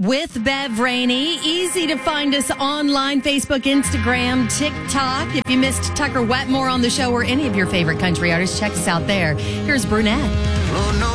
with Bev Rainey. Easy to find us online, Facebook, Instagram, TikTok. If you missed Tucker Wetmore on the show or any of your favorite country artists, check us out there. Here's Brunette.